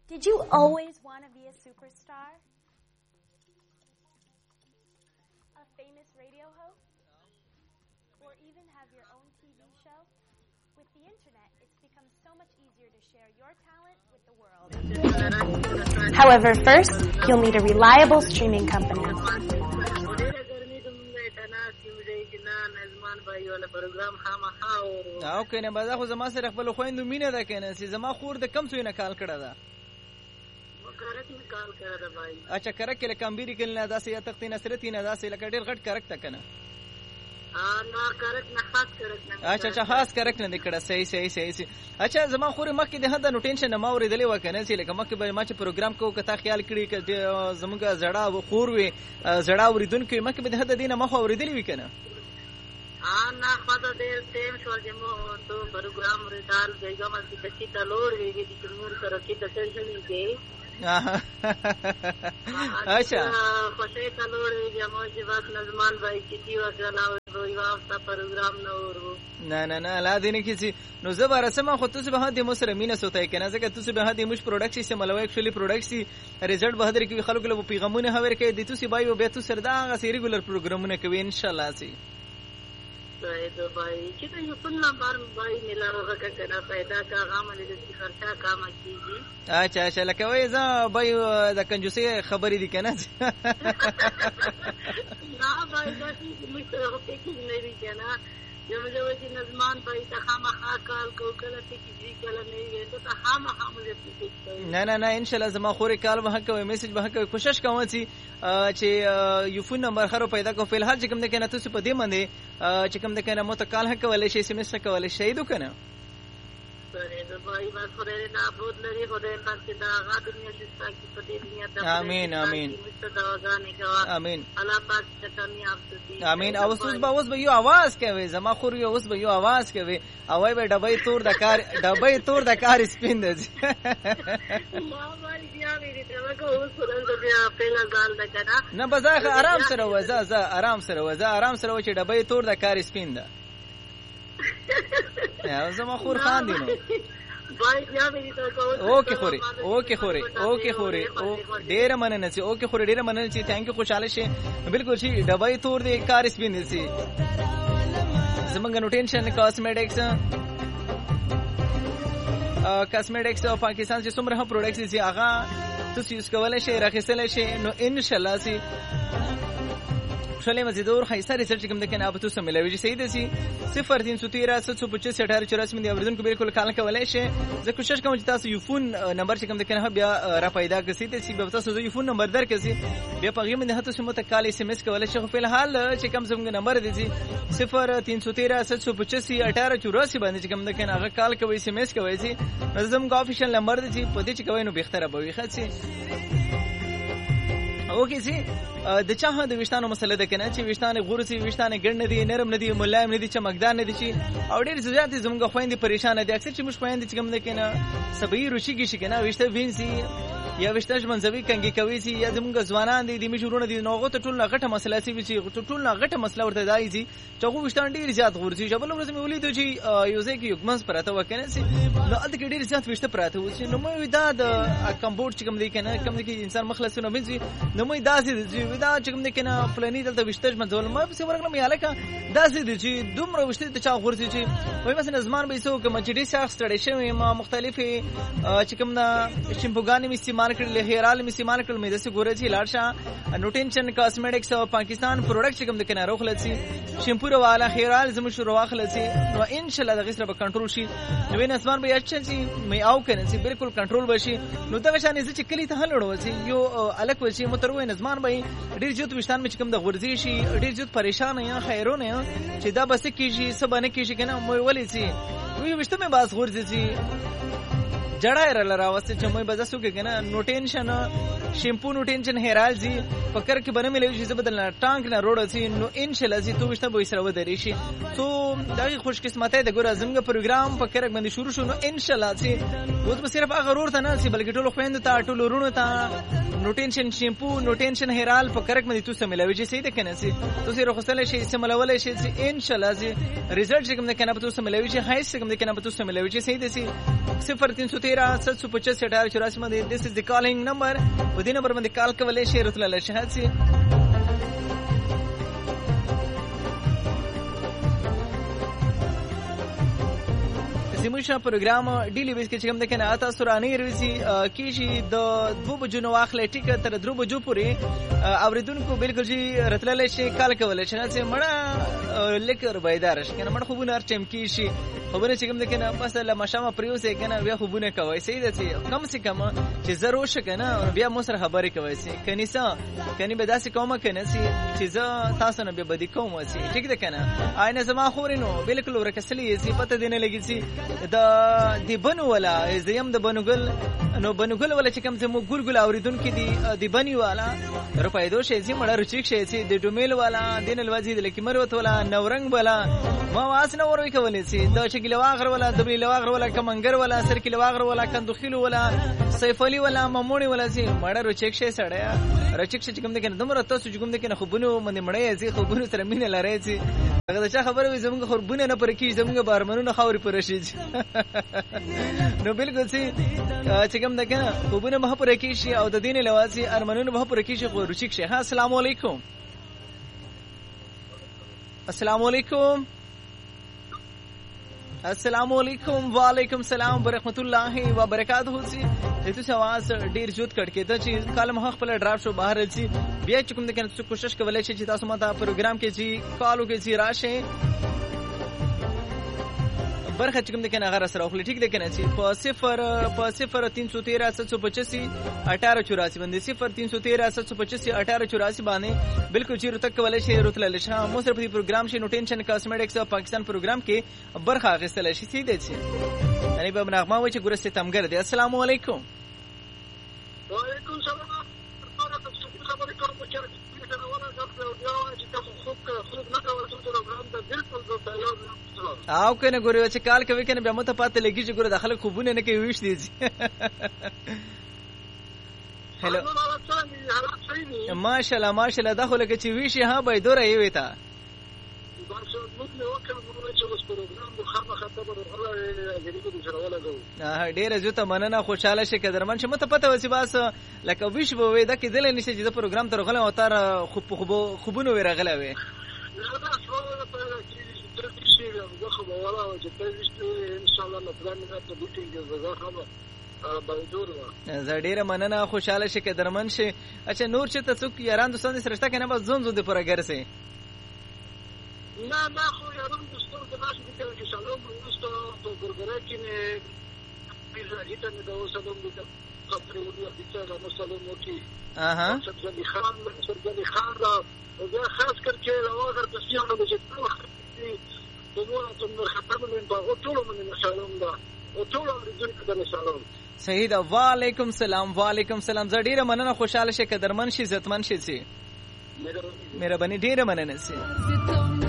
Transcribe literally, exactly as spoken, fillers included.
Did you always want to be a superstar? A famous radio host? Or even have your own T V show? With the internet, it's become so much easier to share your talent with the world. However, first, you'll need a reliable streaming company. او کنه بعدا خو زما سره خپل خويندو مینه ده کنه چې زما خور د کم څو نه کال کړه ده کرک نه کال کړه ده بھائی. اچھا کرک کې کمبيري کې نه داسې یا تختې نصرتي نه داسې لکه ډېر غټ کرک ته کنه. ها نه کرک نه خاص کرک نه. اچھا اچھا خاص کرک نه کړه. صحیح صحیح صحیح. اچھا زما خور مخکې د هدا نو ټینشن نه ما ورېدلې وکنه چې لکه مخکې به ما چې پروګرام کو کته خیال کړی ک زموږ زړه خور وي زړه ورېدونکو مخکې به د هدا دینه مخ ورېدلې وکنه. ها نه خاطر دې ټیم شو چې مو تو پروګرام ریټال دیګه مې چې کتی ته لور ویږي چې نور سره کې د ټینشن کې. اچھا خوشی ته لور ویږي مو چې واک نظمان بھائی چې دی وکړه او یو وخت پروګرام نه ورو. نه نه نه لا دینه کې نو زبر سم خو تاسو به د مصر مینه سوتای کنه ځکه تاسو به د مش پروډکټ سیستم ملوي اکچولی پروډکټ ریزلټ به در کې خلکو له پیغامونه هور کې د تاسو بایو به تاسو سره دا غسی ریګولر پروګرامونه کوي ان شاء الله سي. तो भाई कितना ये पुन्ना बार भाई मिला होगा क्या करना पैदा का काम है जिसकी खर्चा काम कीजिए. अच्छा अच्छा लके वही जा भाई द कंजूसी खबरी दी कहना ना भाई जैसे मुझसे होते कि नहीं भी कहना जो मुझे वो जी नजमान भाई तो हम हाकाल को गलती की जी कल नहीं है तो हम हम मुझे पूछते نه نه نه ان شاء الله زما خوري کال به کوي میسج به کوي کوشش کوم چې چې یو فون نمبر خرو پیدا کو په الحال چې کوم د کنه تاسو په دې باندې چې کوم د کنه مو ته کال هک ولې شي سمس کولې شي دو کنه امين امين امين امين او اوس به اوس به یو आवाज کوي زما خور یو اوس به یو आवाज کوي او وای به ډبای تور د کار ډبای تور د کار سپین دی نه بزاخه آرام سره وزا ز آرام سره وزا آرام سره و چې ډبای تور د کار سپین ده یا زما خور خان دي نو اوکے خوري اوکے خوري اوکے خوري ډېر مننه سي اوکے خوري ډېر مننه سي ثانک یو خوشاله شي بالکل شي ډبای تور دي کار سپین دي سي زمونږ نو ټینشن کاسمیټکس کاسمیټکس او پاکستان چې څومره پروډکټس دي هغه تاسو یوز کولای شئ راخستلای شئ نو ان شاء الله سي شلې مزیدور خیسه ریسرچ کوم د کنه ابو تاسو ملوي چې صحیح دي سي صفر तीन सौ तेरह सात सौ पच्चीस अठारह चौरासी من اوریدونکو بالکل کال کولای شي زه کوشش کوم چې تاسو یو فون نمبر چې کوم د کنه بیا را پیدا کړئ ته چې به تاسو یو فون نمبر درکړئ بیا په غیمه نه تاسو مت کال اس ام اس کولای شي خو په الحال چې کوم زموږ نمبر دي صفر तीन सौ तेरह सात सौ पच्चीस अठारह चौरासी باندې چې کوم د کنه هغه کال کوي اس ام اس کوي چې زموږ افیشل نمبر دي په دې چې کوي نو بهتره به وي خاصه اوکے سي د چا د وشتانو مسله ده کنه چې وشتانه غورسي وشتانه ګڼ نه دي نرم نه دي ملایم نه دي چمکدار نه دي چې او ډېر زیات زموږ خويندې پریشان دي اکثر چې موږ خويندې چې کوم نه کنه سبي روشي کې شي کنه وشته وینسي یا وشته منځوي کنګي کوي سي یا زموږ ځوانان دي د مشورونه دي نوغه ته ټول غټه مسله سي چې ټول غټه مسله ورته دای سي چې هغه وشتان ډېر زیات غورسي چې بل ورځ مې ولید چې یوزه کې یو منځ پراته وکنه سي نو اته کې ډېر زیات وشته پراته و چې نو مې ودا د کمبورډ چې کوم دي کنه کوم دي کې انسان مخلصونه بنسي نو مې داسې دي ودا چې کوم دي کنه فلانی دلته وشتج منځول ما په ورغلم یاله کا داسې دي چې دومره وشته ته چا غورسي چې وای مثلا زمان به سو کوم چې ډي شخص تړې شوی ما مختلفه چې کوم نه شیمپوګانی می استعمال کړل هیرال می استعمال کړل مې داسې ګورې چې لاړ شه نو ټینشن کاسمیټکس او پاکستان پروډکټ چې کوم د کنه روخل سي شیمپو والا هیرال زمو شروع واخل سي نو ان شاء الله د غسر به کنټرول شي نو وین اسمان به اچھا سي مې او کنه سي بالکل کنټرول بشي نو دا شان چې کلی ته هلړو سي یو الک وشي متروي نظمان به ډیر جوت وشتان مې کوم د غورځي شي ډیر جوت پریشان یا خیرونه چې دا بس کیږي سبانه کیږي کنه مې ولې سي وی وشته مې باز غورځي سي جړای را لراوسته چې مې بزاسو کې کنه نو ټینشن شیمپو نو ټینشن هیرال زی پکر کې بنه ملي چې بدلنا ټانک نه روډ سي نو ان شاء الله زی تو وشته به سره ودرې شي تو دا خوش قسمته د ګور اعظم پروګرام پکر باندې شروع شو نو ان شاء الله زی اوس به صرف هغه ضرورت نه سي بلکې ټول خويند ته ټول ورونو ته نو ټینشن شیمپو نو ټینشن هیرال پکر باندې تو سم ملوي چې سي د کنه سي تو سي رخصله شي سم ملول شي ان شاء الله زی ریزلټ چې کوم نه کنه به تو سم ملوي چې هاي څه کوم نه کنه به تو سم ملوي چې سي د سي صفر तीन सौ تیرہ सात सौ पचासी अठारह चौरासी मध्ये this is the calling number ودې نمبر باندې کال کولای شئ راتللی شئ هڅې زموږ پروګرام ډیلی بیس کې چې کوم د کنه اته سورانه روزي کیږي د دوه بجو نو واخلې ټیک تر درو بجو پورې اوریدونکو بالکل جی راتللی شي کال کولای شي چې مړه لیکر بيدار شي کنه مړه خوبونه هر ټیم کې شي خبره چې کوم د کنه بس له مشامه پریوسه کنه بیا خوبونه کوي سید چې کم سي کم چې ضرور شي کنه بیا مو سره خبرې کوي سي کنيسا کني به داسې کومه کنه سي چې زه تاسو نه به بدی کوم سي ټیک ده کنه آینه زما خورینو بالکل ورکسلی سي پته دینه لګی سي دا دی بنو ولا زیم د بنوګل نو بنوګل ولا چې کوم زمو ګلګل اوریدونکو دی دی بنی والا روپای دو شي مړه رچیک شي سي د ډومیل والا دین الوازی د لکمروت ولا نورنګ ولا ما واس نه وروي کولې سي دا چې لواغر ولا دبلی لواغر ولا کمنګر ولا سر کې لواغر ولا کندخیل ولا سیف علي ولا ممونی ولا سي مړه رچیک شي سړیا رچیک شي کوم د کنه دمر تاسو چې کوم د کنه خوبونو باندې مړې سي خوبونو سره مینه لري سي هغه دا خبره وي زموږ خوربونه نه پر کې زموږ بارمنونه خوري پر شي نو بالکل سي چې کوم د کنه خوبونه به پر کې شي او د دین لوازي ارمنونه به پر کې شي خو رچیک شي ها السلام علیکم السلام علیکم السلام علیکم وعلیکم السلام ورحمت الله وبرکاتہ سي ته سواس ډیر جوت کټ کې ته چې کال مخ خپل ډراپ شو بهر رچی بیا چې کوم د کنه کوشش کولای شي چې تاسو ماته پروګرام کې چې کالو کې چې راشه برخه چې کوم د کنه غره سره خپل ټیک د کنه چې په صفر په صفر तीन सौ तेरह सात सौ पचासी अठारह चौरासी باندې صفر तीन सौ तेरह सात सौ पचासी अठारह चौरासी باندې بالکل چې رتک کولای شي رتل شي مو سره په پروګرام شي نو ټینشن کاسمیټکس او پاکستان پروګرام کې برخه اخیستل شي سیده شي یعنی په نغمه و چې ګور ستمګر دي السلام علیکم وعلیکم السلام خبرې کوم چې څنګه ولا غوښتل چې تاسو خوب خوب نه کول چې پروګرام ته بالکل ضرورت او کنه ګورو چې کال کوي کنه بیا مته پاتې لګي چې ګوره داخله خوبونه نه کوي وښ دي هلو ماشاءالله ماشاءالله داخله کې چې ویشي ها به دوره یې وتا بس موږ نو کوم چې اوس پروګرام مخه خبره غره غریبو سره ولا غو ها ډیره زوته مننه خوشاله شي کدرمن چې مته پته وسی باس لکه ویش به وې د کې دل نشي چې پروګرام تر غله او تر خوب خوب خوبونه ورغله وې خو ولا چې ان شاء الله پلان نه ته بوټي زړه خبره بایدور زه ډیره مننه خوشاله شي کدرمن شي اچھا نور چې تاسو یاران دوستان سره شته کنه بس زون زون د پرګر سي نه نه خو یاران دوستان د ناش دي چې سلام دوستو په ګرګره کې نه پیزا هیته نه دا سلام دي خبرې ودی چې دا سلام وکي اها سبزي خان سبزي خان دا او خاص کر کې راوغر د سیانو د چې صحیح ده وعلیکم سلام وعلیکم سلام زه ډیره مننه خوشاله شي کدرمن شي عزتمن شي سي مهرباني ډیره مننه سي